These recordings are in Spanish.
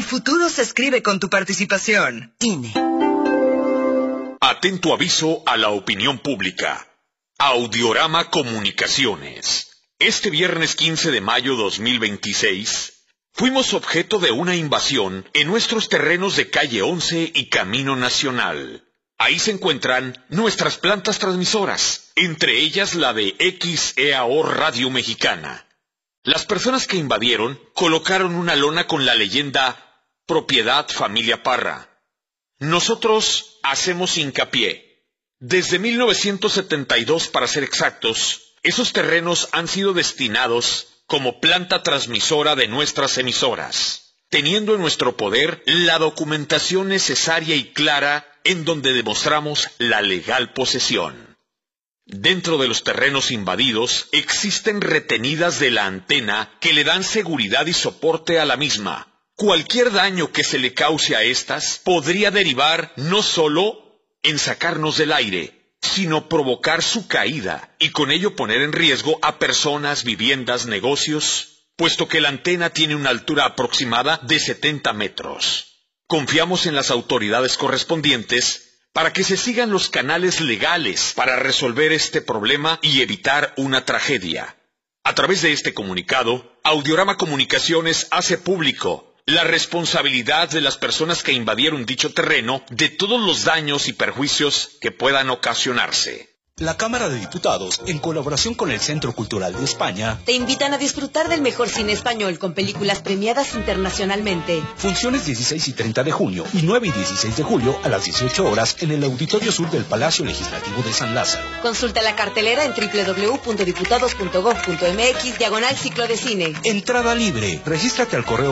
futuro se escribe con tu participación. INE. Atento aviso a la opinión pública. Audiorama Comunicaciones. Este viernes 15 de mayo 2026, fuimos objeto de una invasión en nuestros terrenos de Calle 11 y Camino Nacional. Ahí se encuentran nuestras plantas transmisoras, entre ellas la de XEAO Radio Mexicana. Las personas que invadieron colocaron una lona con la leyenda Propiedad Familia Parra. Nosotros hacemos hincapié. Desde 1972, para ser exactos, esos terrenos han sido destinados como planta transmisora de nuestras emisoras, teniendo en nuestro poder la documentación necesaria y clara en donde demostramos la legal posesión. Dentro de los terrenos invadidos existen retenidas de la antena que le dan seguridad y soporte a la misma. Cualquier daño que se le cause a estas podría derivar no solo en sacarnos del aire, sino provocar su caída y con ello poner en riesgo a personas, viviendas, negocios, puesto que la antena tiene una altura aproximada de 70 metros. Confiamos en las autoridades correspondientes para que se sigan los canales legales para resolver este problema y evitar una tragedia. A través de este comunicado, Audiorama Comunicaciones hace público la responsabilidad de las personas que invadieron dicho terreno de todos los daños y perjuicios que puedan ocasionarse. La Cámara de Diputados, en colaboración con el Centro Cultural de España, te invitan a disfrutar del mejor cine español con películas premiadas internacionalmente. Funciones 16 y 30 de junio y 9 y 16 de julio a las 18 horas en el Auditorio Sur del Palacio Legislativo de San Lázaro. Consulta la cartelera en www.diputados.gov.mx/ciclo de cine. Entrada libre. Regístrate al correo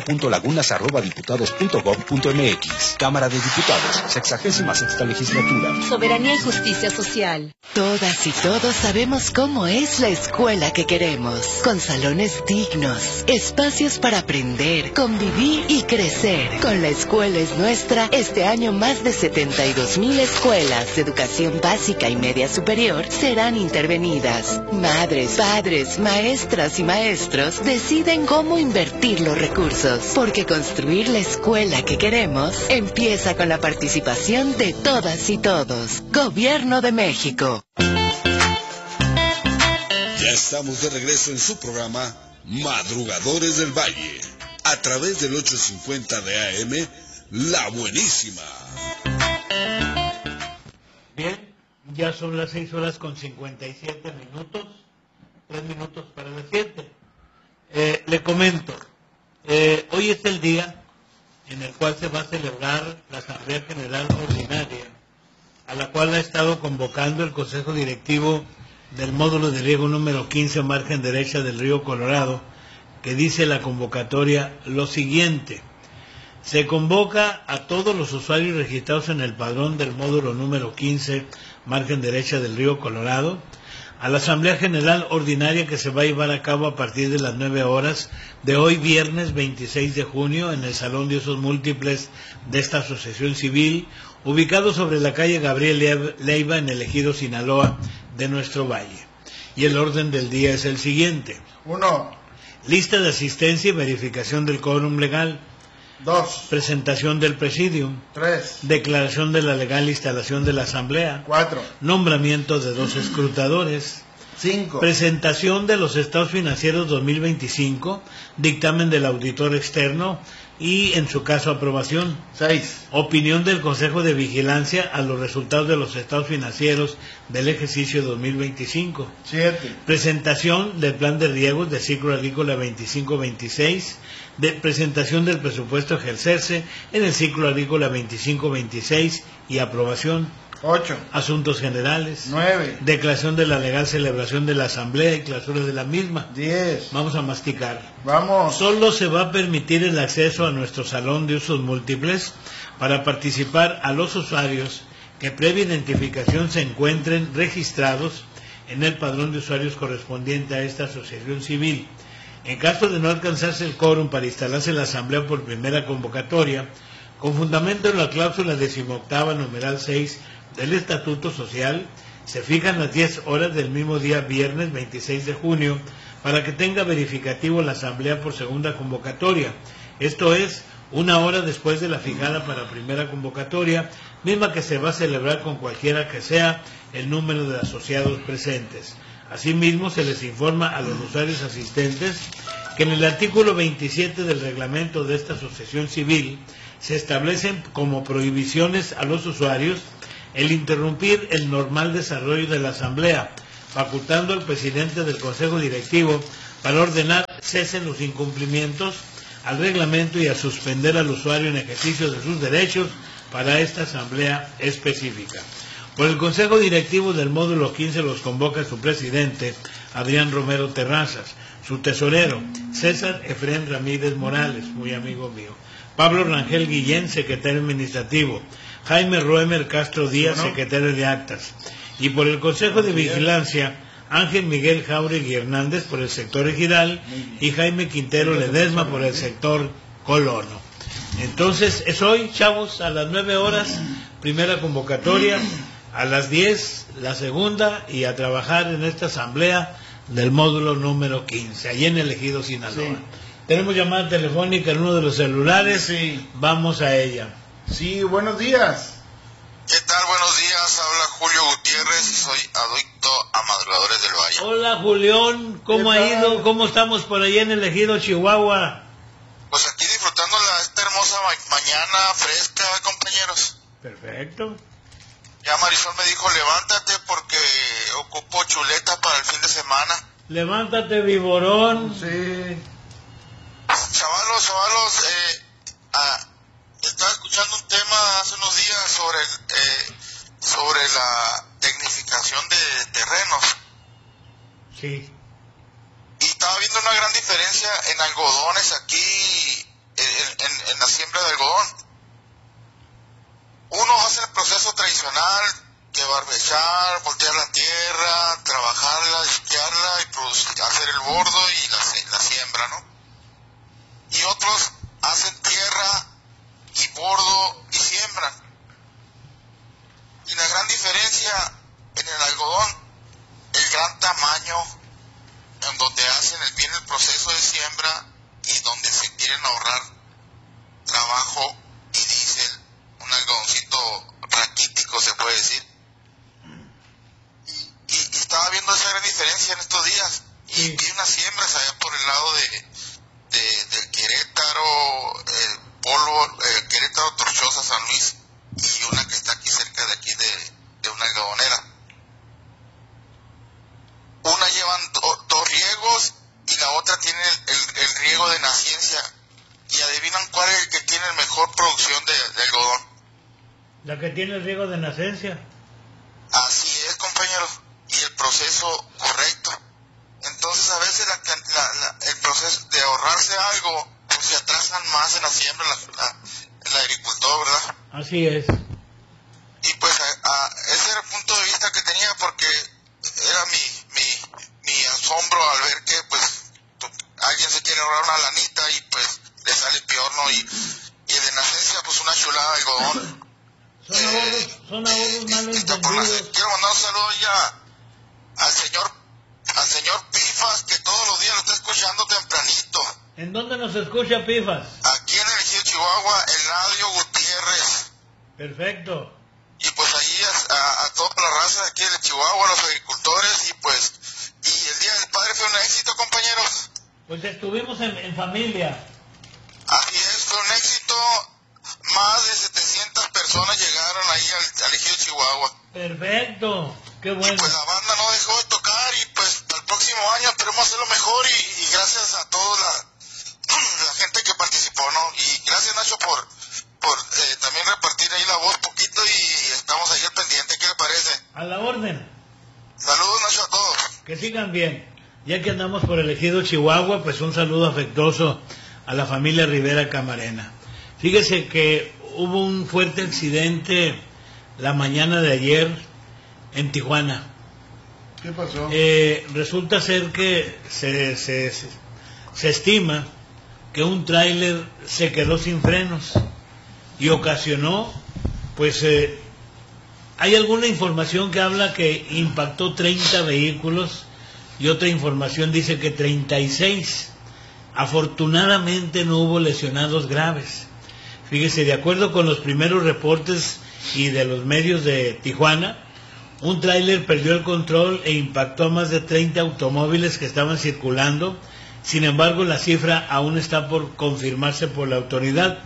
gabriela.lagunas@diputados.gov.mx. Cámara de Diputados, 66ª Legislatura. Soberanía y justicia social. Todas y todos sabemos cómo es la escuela que queremos, con salones dignos, espacios para aprender, convivir y crecer. Con La Escuela es Nuestra, este año más de 72,000 escuelas de educación básica y media superior serán intervenidas. Madres, padres, maestras y maestros deciden cómo invertir los recursos, porque construir la escuela que queremos empieza con la participación de todas y todos. Gobierno de México. Ya estamos de regreso en su programa Madrugadores del Valle, a través del 850 de AM, La Buenísima. Bien, ya son las 6:57, 3 minutos para las 7. Le comento, hoy es el día en el cual se va a celebrar la Asamblea General Ordinaria, a la cual ha estado convocando el Consejo Directivo del módulo de riego número 15, margen derecha del río Colorado, que dice la convocatoria lo siguiente: se convoca a todos los usuarios registrados en el padrón del módulo número 15, margen derecha del río Colorado, a la Asamblea General Ordinaria que se va a llevar a cabo a partir de las 9 horas de hoy viernes 26 de junio en el Salón de Usos Múltiples de esta asociación civil, ubicado sobre la calle Gabriel Leiva en el ejido Sinaloa de nuestro valle. Y el orden del día es el siguiente: 1. Lista de asistencia y verificación del quórum legal. 2. Presentación del presidium. 3. Declaración de la legal instalación de la asamblea. 4. Nombramiento de 2 escrutadores. 5. Presentación de los estados financieros 2025, dictamen del auditor externo y, en su caso, aprobación. 6. Opinión del Consejo de Vigilancia a los resultados de los estados financieros del ejercicio 2025. 7. Presentación del plan de riegos del ciclo agrícola 25-26, de presentación del presupuesto a ejercerse en el ciclo agrícola 25-26 y aprobación. 8. Asuntos generales. 9. Declaración de la legal celebración de la asamblea y clausura de la misma. 10. Vamos a masticar. Vamos. Solo se va a permitir el acceso a nuestro salón de usos múltiples para participar a los usuarios que previa identificación se encuentren registrados en el padrón de usuarios correspondiente a esta asociación civil. En caso de no alcanzarse el quórum para instalarse en la asamblea por primera convocatoria, con fundamento en la cláusula 18ª, numeral 6 del Estatuto Social, se fijan las 10 horas del mismo día viernes 26 de junio para que tenga verificativo la asamblea por segunda convocatoria, esto es, 1 hora después de la fijada para primera convocatoria, misma que se va a celebrar con cualquiera que sea el número de asociados presentes. Asimismo, se les informa a los usuarios asistentes que en el artículo 27 del reglamento de esta asociación civil se establecen como prohibiciones a los usuarios el interrumpir el normal desarrollo de la asamblea, facultando al presidente del Consejo Directivo para ordenar cesen los incumplimientos al reglamento y a suspender al usuario en ejercicio de sus derechos para esta asamblea específica. Por el Consejo Directivo del Módulo 15 los convoca su presidente, Adrián Romero Terrazas, su tesorero, César Efrén Ramírez Morales, muy amigo mío, Pablo Rangel Guillén, secretario administrativo, Jaime Roemer Castro Díaz, secretario de actas, y por el Consejo de Vigilancia, Ángel Miguel Jauregui Hernández por el sector ejidal y Jaime Quintero Ledesma por el sector colono. Entonces, es hoy, chavos, a las 9 horas, primera convocatoria, a las 10, la segunda, y a trabajar en esta asamblea del módulo número 15, allí en el Ejido Sinaloa. Sí. Tenemos llamada telefónica en uno de los celulares, sí. Vamos a ella. Sí, buenos días. ¿Qué tal? Buenos días, habla Julio Gutiérrez y soy adicto a Madrugadores del Valle. Hola Julián, ¿cómo ha ido? ¿Cómo estamos por allá en el Ejido Chihuahua? Pues aquí disfrutando esta hermosa mañana fresca, compañeros. Perfecto. Ya Marisol me dijo, levántate porque ocupo chuleta para el fin de semana. Levántate, viborón. Sí. Chavalos, estaba escuchando un tema hace unos días sobre la tecnificación de terrenos. Sí. Y estaba viendo una gran diferencia en algodones aquí, en la siembra de algodón. Uno hace el proceso tradicional de barbechar, voltear la tierra, trabajarla, esquiarla y producir, hacer el bordo y la siembra, ¿no? Y otros hacen tierra y bordo y siembran. Y la gran diferencia en el algodón, el gran tamaño en donde hacen bien el proceso de siembra y donde se quieren ahorrar trabajo y diésel, un algodoncito raquítico se puede decir. Y estaba viendo esa gran diferencia en estos días. Y vi unas siembras allá por el lado del Querétaro, Querétaro, Torchosa, San Luis, y una que está aquí cerca de aquí de una algodonera. Una llevan dos riegos y la otra tiene el riego de naciencia. Y adivinan cuál es el que tiene mejor producción de algodón. La que tiene el riego de nacencia. Así es, compañeros. Y el proceso correcto. Entonces a veces el proceso de ahorrarse algo, pues se atrasan más en la siembra el agricultor, ¿verdad? Así es. Y pues ese era el punto de vista que tenía, porque era mi asombro al ver que pues alguien se quiere ahorrar una lanita y pues le sale peor, ¿no? Y el de nacencia, pues una chulada de algodón. Son ahorros mal entendidos. Quiero mandar un saludo ya al señor Pifas, que todos los días lo está escuchando tempranito. ¿En dónde nos escucha Pifas? Aquí en el Ejido Chihuahua, Eladio Gutiérrez. Perfecto. Y pues ahí a toda la raza de aquí de Chihuahua, los agricultores, y el Día del Padre fue un éxito, compañeros. Pues estuvimos en familia. Así es, fue un éxito. Más de 700 personas llegaron ahí al Ejido Chihuahua. Perfecto, qué bueno. Y pues la banda no dejó de tocar y pues al próximo año esperemos hacerlo mejor y gracias a toda la gente que participó, ¿no? Y gracias, Nacho, por también repartir ahí la voz poquito y estamos ahí al pendiente. ¿Qué le parece? A la orden. Saludos, Nacho, a todos. Que sigan bien. Ya que andamos por el Ejido Chihuahua, pues un saludo afectuoso a la familia Rivera Camarena. Fíjese que hubo un fuerte accidente la mañana de ayer en Tijuana. ¿Qué pasó? Resulta ser que se estima que un tráiler se quedó sin frenos y ocasionó, pues hay alguna información que habla que impactó 30 vehículos y otra información dice que 36. Afortunadamente no hubo lesionados graves. Fíjese, de acuerdo con los primeros reportes y de los medios de Tijuana, un tráiler perdió el control e impactó a más de 30 automóviles que estaban circulando. Sin embargo, la cifra aún está por confirmarse por la autoridad.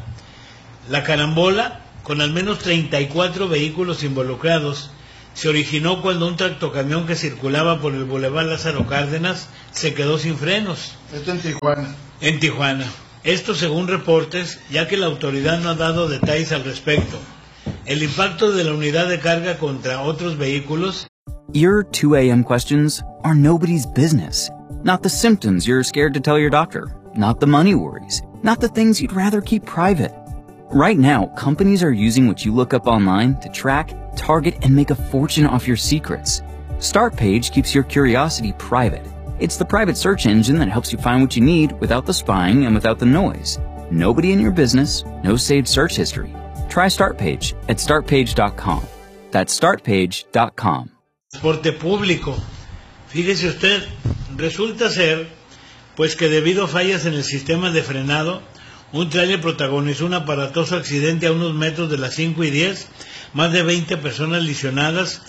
La carambola, con al menos 34 vehículos involucrados, se originó cuando un tractocamión que circulaba por el Boulevard Lázaro Cárdenas se quedó sin frenos. Esto en Tijuana. En Tijuana. Esto según reportes, ya que la autoridad no ha dado detalles al respecto. El impacto de la unidad de carga contra otros vehículos. Your 2 a.m. questions are nobody's business. Not the symptoms you're scared to tell your doctor. Not the money worries. Not the things you'd rather keep private. Right now, companies are using what you look up online to track, target, and make a fortune off your secrets. Startpage keeps your curiosity private. It's the private search engine that helps you find what you need without the spying and without the noise. Nobody in your business, no saved search history. Try Startpage at startpage.com. That's startpage.com. Transporte público. Fíjese usted, resulta ser, pues que debido a fallas en el sistema de frenado, un tráiler protagonizó un aparatoso accidente a unos metros de las 5 y 10, más de 20 personas lesionadas,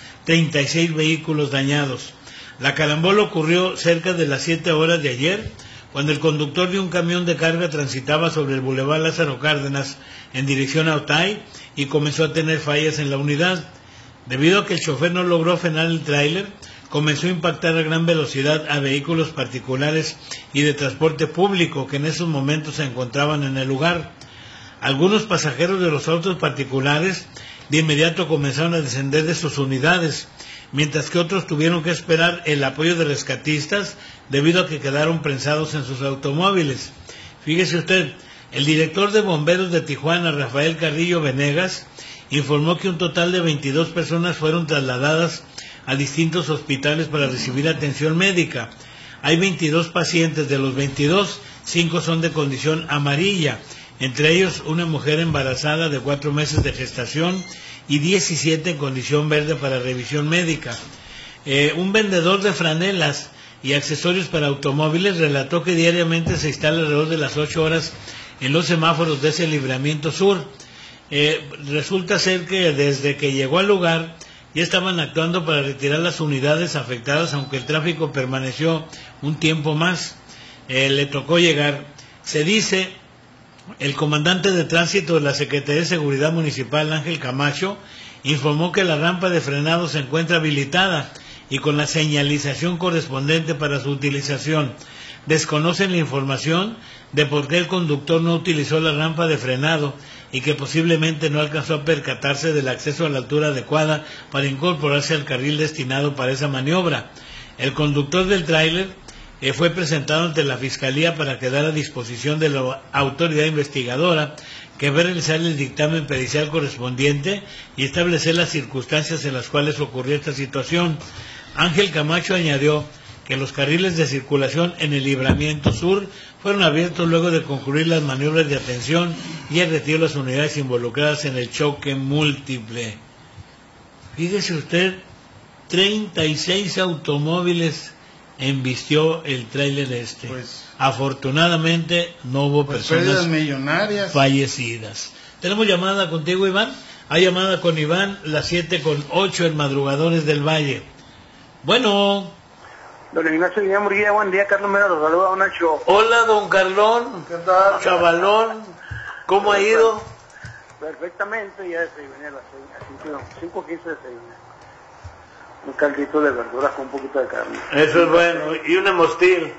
36 vehículos dañados. La carambola ocurrió cerca de las 7 horas de ayer, cuando el conductor de un camión de carga transitaba sobre el Boulevard Lázaro Cárdenas en dirección a Otay y comenzó a tener fallas en la unidad. Debido a que el chofer no logró frenar el tráiler, comenzó a impactar a gran velocidad a vehículos particulares y de transporte público que en esos momentos se encontraban en el lugar. Algunos pasajeros de los autos particulares de inmediato comenzaron a descender de sus unidades, mientras que otros tuvieron que esperar el apoyo de rescatistas debido a que quedaron prensados en sus automóviles. Fíjese usted, el director de bomberos de Tijuana, Rafael Carrillo Venegas, informó que un total de 22 personas fueron trasladadas a distintos hospitales para recibir atención médica. Hay 22 pacientes, de los 22, 5 son de condición amarilla, entre ellos una mujer embarazada de 4 meses de gestación y 17 en condición verde para revisión médica. Un vendedor de franelas y accesorios para automóviles relató que diariamente se instala alrededor de las 8 horas en los semáforos de ese libramiento sur. Resulta ser que desde que llegó al lugar ya estaban actuando para retirar las unidades afectadas, aunque el tráfico permaneció un tiempo más. Le tocó llegar. Se dice, el comandante de tránsito de la Secretaría de Seguridad Municipal, Ángel Camacho, informó que la rampa de frenado se encuentra habilitada y con la señalización correspondiente para su utilización. Desconocen la información de por qué el conductor no utilizó la rampa de frenado y que posiblemente no alcanzó a percatarse del acceso a la altura adecuada para incorporarse al carril destinado para esa maniobra. El conductor del tráiler fue presentado ante la Fiscalía para quedar a disposición de la autoridad investigadora, que va a realizar el dictamen pericial correspondiente y establecer las circunstancias en las cuales ocurrió esta situación. Ángel Camacho añadió que los carriles de circulación en el libramiento sur fueron abiertos luego de concluir las maniobras de atención y el retiro de las unidades involucradas en el choque múltiple. Fíjese usted, 36 automóviles embistió el tráiler este. Pues, afortunadamente no hubo personas millonarias fallecidas. Tenemos llamada contigo, Iván. Hay llamada con Iván, las 7:08 en Madrugadores del Valle. Bueno. Don Ignacio Guillermo Murguía, buen día, Carlos Mera, los saluda, don Nacho. Hola, don Carlón. ¿Qué tal? Chavalón, ¿cómo ha ido? Perfectamente, ya desayuné a las 5:15 desayuné. Un caldito de verduras con un poquito de carne. Eso es bueno, y una mostil.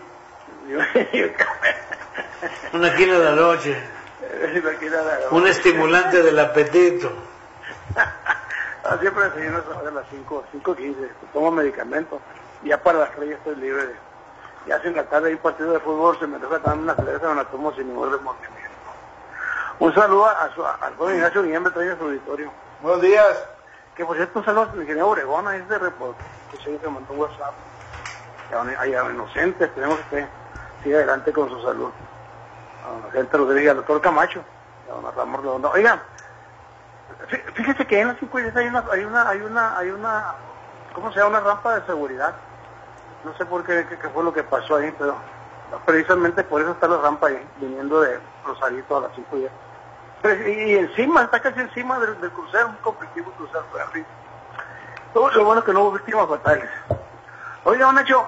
Una quina de la noche. Un estimulante del apetito. Siempre desayuno a las 5:15, tomo medicamentos. Ya para las 3 ya estoy libre. Ya si en la tarde hay un partido de fútbol, se me deja tomar una cerveza, me la tomo sin ningún remordimiento. Un saludo al joven Ignacio Guillermo, trae a su auditorio. Buenos días. Que por cierto, un saludo al ingeniero Obregón, ahí es de reporte, que se mandó un WhatsApp. Hay inocentes, tenemos que siga adelante con su salud. A la gente Rodríguez, al doctor Camacho, a don Ramón Redondo. Oiga, fíjese que en las 5 hay una ¿cómo se llama? Una rampa de seguridad. No sé por qué fue lo que pasó ahí, pero precisamente por eso está la rampa ahí, viniendo de Rosarito a las 5:10. Y encima, está casi encima del crucero, un conflictivo crucero. Todo lo bueno es que no hubo víctimas fatales. Oiga, don Nacho,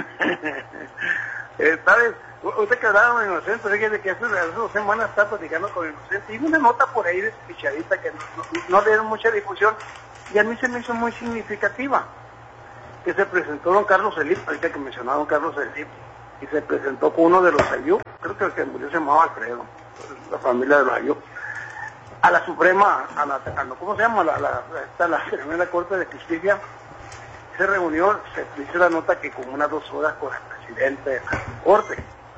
¿sabes? Usted quedaba inocente, fíjate que hace 2 semanas está platicando con Inocente, y una nota por ahí despichadita que no le dieron mucha difusión, y a mí se me hizo muy significativa, que se presentó don Carlos Elip, ahorita que mencionaba don Carlos Elip, y se presentó con uno de los Ayub, creo que el que murió se llamaba Alfredo, la familia de los Ayub, a la Suprema, ¿cómo se llama? La Primera Corte de Justicia. Se reunió, se hizo la nota que como unas 2 horas con el presidente de la Corte.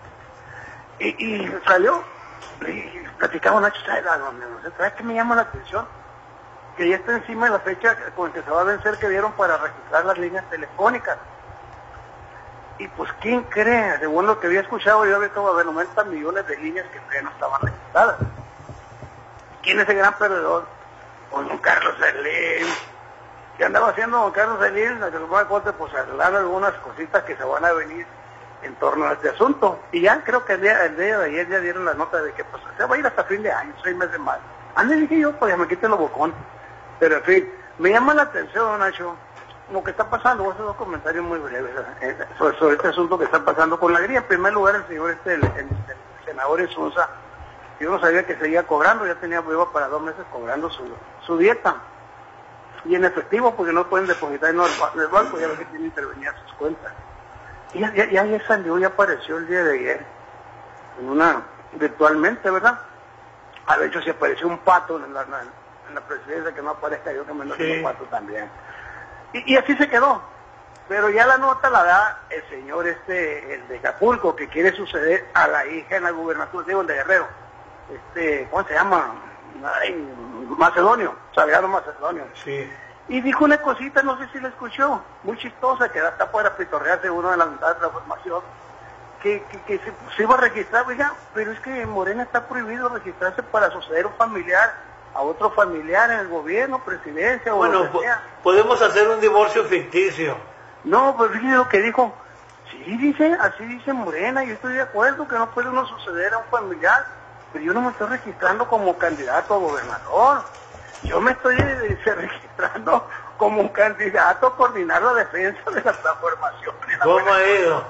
Y salió, y platicaba Nacho, ¿sabes qué me llama la atención? Que ya está encima de la fecha con que se va a vencer que dieron para registrar las líneas telefónicas. Y pues, ¿quién cree? Según lo que había escuchado, yo había como de 90 millones de líneas que todavía no estaban registradas. ¿Quién es el gran perdedor? Pues don Carlos Slim. ¿Qué andaba haciendo don Carlos Slim? La Suprema Corte, pues arreglar algunas cositas que se van a venir en torno a este asunto. Y ya creo que el día de ayer ya dieron la nota de que pues se va a ir hasta fin de año, 6 meses más. Antes dije yo, pues ya me quiten los bocón. Pero en fin, me llama la atención, don Nacho, lo que está pasando. Voy a hacer 2 comentarios muy breves sobre este asunto que está pasando con la grilla. En primer lugar, el señor el senador Insunza, yo no sabía que seguía cobrando, ya tenía prueba para 2 meses cobrando su dieta. Y en efectivo, porque no pueden depositar en el banco, ya ves que tienen intervenidas sus cuentas. Y ya salió, ya apareció el día de ayer, virtualmente, ¿verdad? De hecho, si apareció un pato en la presidencia, que no aparezca yo, que me lo un pato también. Y así se quedó. Pero ya la nota la da el señor el de Acapulco, que quiere suceder a la hija en la gubernatura, digo, el de Guerrero. ¿Cómo se llama? Macedonio, Salgado Macedonio. Sí. Y dijo una cosita, no sé si la escuchó, muy chistosa, que está para pitorrearse uno de las mitades de la formación, que se iba a registrar, oiga, pero es que en Morena está prohibido registrarse para suceder un familiar a otro familiar en el gobierno, presidencia o bueno, lo que sea. Podemos hacer un divorcio ficticio. No, pues fíjese lo que dijo. Sí, así dice Morena, yo estoy de acuerdo que no puede uno suceder a un familiar, pero yo no me estoy registrando como candidato a gobernador. Yo me estoy registrando como un candidato a coordinar la defensa de la transformación. ¿Cómo ha ido?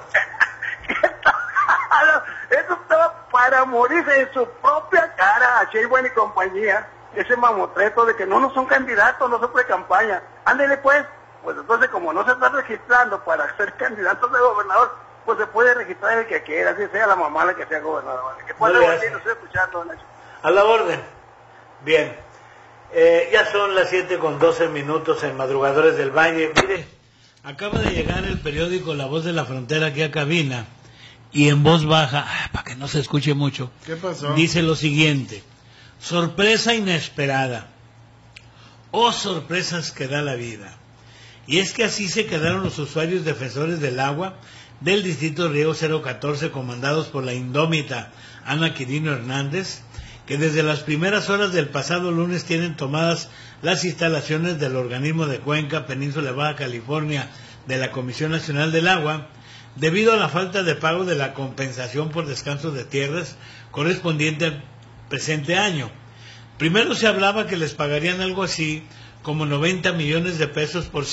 Eso estaba para morirse en su propia cara a Sheinbaum y compañía, ese mamotreto de que no son candidatos, no son pre-campaña. Ándele pues entonces como no se está registrando para ser candidato de gobernador, pues se puede registrar el que quiera, así sea la mamá la que sea gobernadora. Que puede venir, no estoy escuchando, Nacho. A la orden. Bien. Ya son las 7:12 en Madrugadores del Valle. Mire, acaba de llegar el periódico La Voz de la Frontera aquí a cabina, y en voz baja, para que no se escuche mucho, ¿qué pasó? Dice lo siguiente: sorpresa inesperada. Oh, sorpresas que da la vida. Y es que así se quedaron los usuarios defensores del agua del distrito Riego 014, comandados por la indómita Ana Quirino Hernández, que desde las primeras horas del pasado lunes tienen tomadas las instalaciones del organismo de Cuenca, Península de Baja California, de la Comisión Nacional del Agua, debido a la falta de pago de la compensación por descanso de tierras correspondiente al presente año. Primero se hablaba que les pagarían algo así como 90 millones de pesos por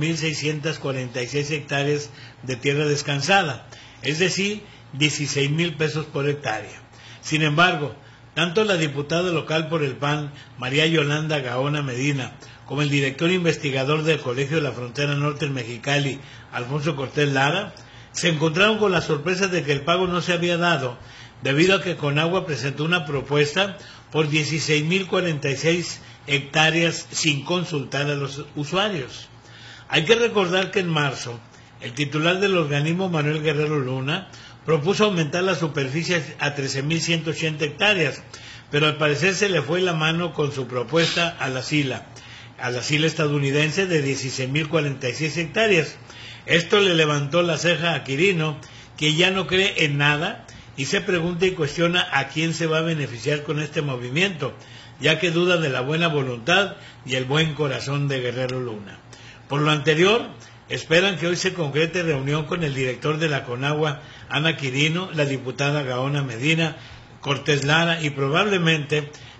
5.646 hectáreas de tierra descansada, es decir, 16,000 pesos por hectárea. Sin embargo, tanto la diputada local por el PAN, María Yolanda Gaona Medina, como el director investigador del Colegio de la Frontera Norte en Mexicali, Alfonso Cortés Lara, se encontraron con la sorpresa de que el pago no se había dado, debido a que Conagua presentó una propuesta por 16,046 hectáreas sin consultar a los usuarios. Hay que recordar que en marzo, el titular del organismo, Manuel Guerrero Luna, propuso aumentar la superficie a 13,180 hectáreas, pero al parecer se le fue la mano con su propuesta a la SILA estadounidense de 16,046 hectáreas. Esto le levantó la ceja a Quirino, que ya no cree en nada y se pregunta y cuestiona a quién se va a beneficiar con este movimiento, ya que duda de la buena voluntad y el buen corazón de Guerrero Luna. Por lo anterior, esperan que hoy se concrete reunión con el director de la Conagua, Ana Quirino, la diputada Gaona Medina, Cortés Lara, y probablemente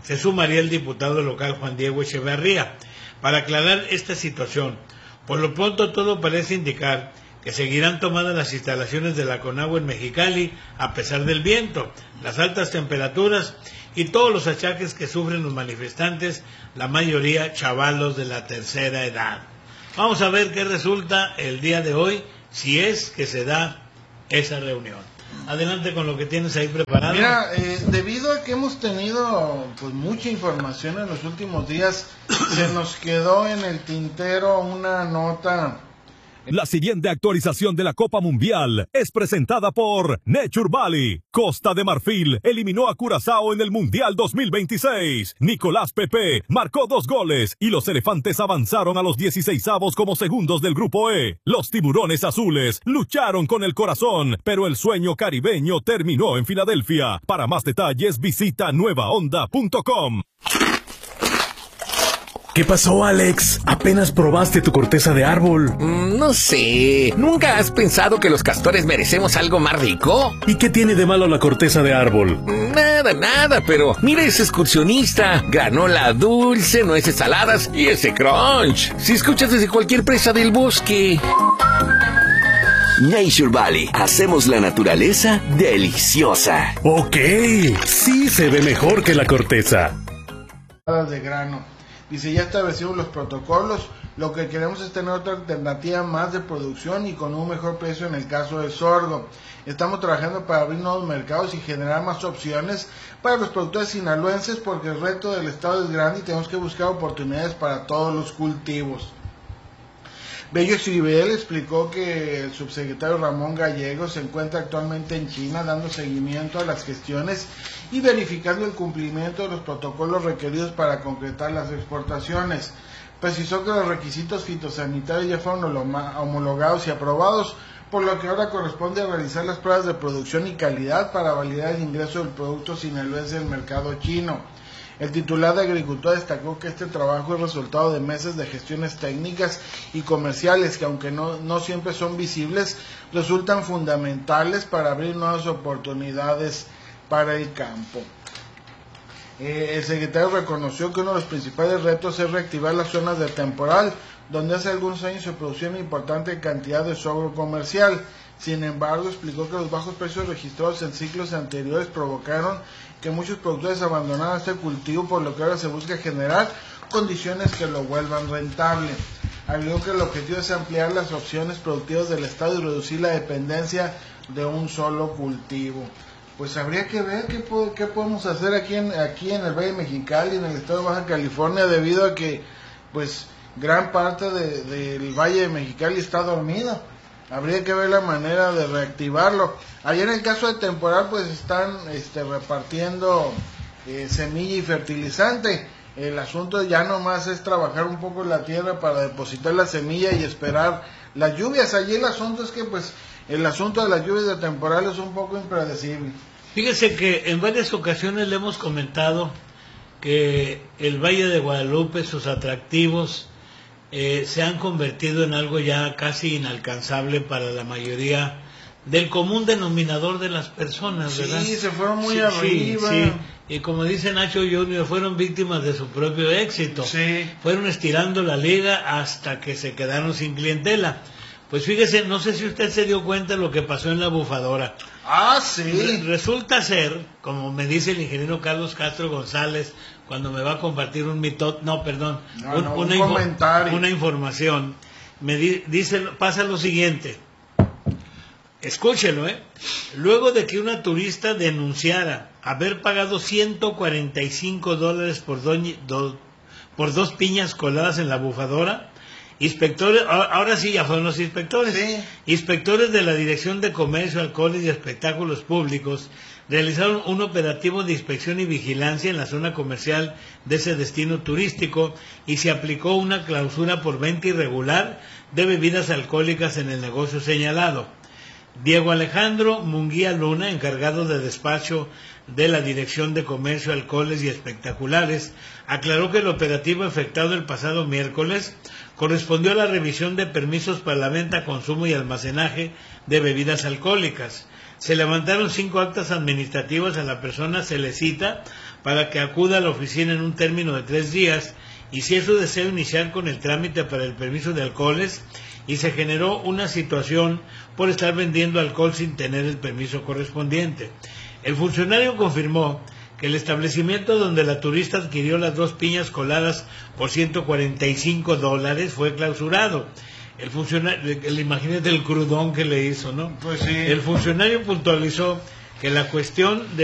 Se sumaría el diputado local Juan Diego Echeverría para aclarar esta situación. Por lo pronto todo parece indicar que seguirán tomadas las instalaciones de la Conagua en Mexicali a pesar del viento, las altas temperaturas y todos los achaques que sufren los manifestantes, la mayoría chavalos de la tercera edad. Vamos a ver qué resulta el día de hoy, si es que se da esa reunión. Adelante con lo que tienes ahí preparado. Mira, debido a que hemos tenido pues mucha información en los últimos días, se nos quedó en el tintero una nota. La siguiente actualización de la Copa Mundial es presentada por Nature Valley. Costa de Marfil eliminó a Curazao en el Mundial 2026. Nicolás Pepe marcó 2 goles y los elefantes avanzaron a los 16avos como segundos del Grupo E. Los tiburones azules lucharon con el corazón, pero el sueño caribeño terminó en Filadelfia. Para más detalles visita nuevaonda.com. ¿Qué pasó, Alex? ¿Apenas probaste tu corteza de árbol? No sé. ¿Nunca has pensado que los castores merecemos algo más rico? ¿Y qué tiene de malo la corteza de árbol? Nada, pero mira ese excursionista. Granola dulce, nueces saladas y ese crunch. Si escuchas desde cualquier presa del bosque. Nature Valley. Hacemos la naturaleza deliciosa. Ok, sí se ve mejor que la corteza. De grano. Dice, ya establecimos los protocolos, lo que queremos es tener otra alternativa más de producción y con un mejor precio en el caso del sorgo. Estamos trabajando para abrir nuevos mercados y generar más opciones para los productores sinaloenses porque el reto del estado es grande y tenemos que buscar oportunidades para todos los cultivos. Bello Escribel explicó que el subsecretario Ramón Gallego se encuentra actualmente en China dando seguimiento a las gestiones y verificando el cumplimiento de los protocolos requeridos para concretar las exportaciones. Precisó que los requisitos fitosanitarios ya fueron homologados y aprobados, por lo que ahora corresponde realizar las pruebas de producción y calidad para validar el ingreso del producto sinaloense al mercado chino. El titular de Agricultura destacó que este trabajo es resultado de meses de gestiones técnicas y comerciales que, aunque no siempre son visibles, resultan fundamentales para abrir nuevas oportunidades para el campo. El secretario reconoció que uno de los principales retos es reactivar las zonas de temporal, donde hace algunos años se producía una importante cantidad de sorgo comercial. Sin embargo, explicó que los bajos precios registrados en ciclos anteriores provocaron que muchos productores abandonaran este cultivo, por lo que ahora se busca generar condiciones que lo vuelvan rentable. Agregó que el objetivo es ampliar las opciones productivas del estado y reducir la dependencia de un solo cultivo. Pues habría que ver qué podemos hacer aquí en el Valle de Mexicali, en el estado de Baja California, debido a que pues gran parte del Valle de Mexicali está dormido. Habría que ver la manera de reactivarlo. Allá en el caso de temporal pues están repartiendo semilla y fertilizante. El asunto ya nomás es trabajar un poco la tierra para depositar la semilla y esperar las lluvias. Allí el asunto es que pues el asunto de las lluvias de temporal es un poco impredecible. Fíjese que en varias ocasiones le hemos comentado que el Valle de Guadalupe, sus atractivos, se han convertido en algo ya casi inalcanzable para la mayoría del común denominador de las personas, ¿verdad? Sí, se fueron muy arriba. Sí. Y como dice Nacho Junior, fueron víctimas de su propio éxito. Sí. Fueron estirando la liga hasta que se quedaron sin clientela. Pues fíjese, no sé si usted se dio cuenta de lo que pasó en la Bufadora. Ah, sí. Resulta ser, como me dice el ingeniero Carlos Castro González, cuando me va a compartir un comentario, una información, me dice, pasa lo siguiente. Escúchelo, Luego de que una turista denunciara haber pagado $145 por dos piñas coladas en la Bufadora, inspectores, ahora sí ya fueron los inspectores, sí. Inspectores de la Dirección de Comercio, Alcoholes y Espectáculos Públicos realizaron un operativo de inspección y vigilancia en la zona comercial de ese destino turístico y se aplicó una clausura por venta irregular de bebidas alcohólicas en el negocio señalado. Diego Alejandro Munguía Luna, encargado de despacho de la Dirección de Comercio, Alcoholes y Espectaculares, aclaró que el operativo efectuado el pasado miércoles correspondió a la revisión de permisos para la venta, consumo y almacenaje de bebidas alcohólicas. Se levantaron 5 actas administrativas, a la persona se le cita para que acuda a la oficina en un término de 3 días, y si es su deseo iniciar con el trámite para el permiso de alcoholes, y se generó una situación por estar vendiendo alcohol sin tener el permiso correspondiente. El funcionario confirmó que el establecimiento donde la turista adquirió las 2 piñas coladas por $145 fue clausurado. El funcionario, imagínate el crudón que le hizo, ¿no? Pues sí. El funcionario puntualizó que la cuestión de